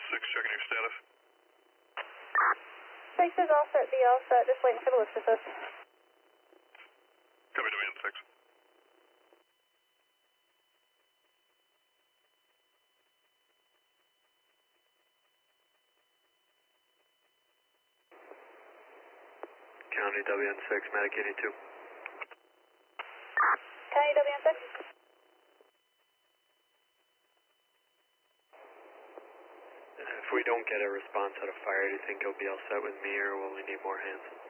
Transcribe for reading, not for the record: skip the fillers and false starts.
6, checking your status. 6 is all set, be all set, just waiting for the lift assist. Copy WN 6. County WN6, Medic 82. County WN6. If we don't get a response out of fire, do you think it'll be all set with me, or will we need more hands?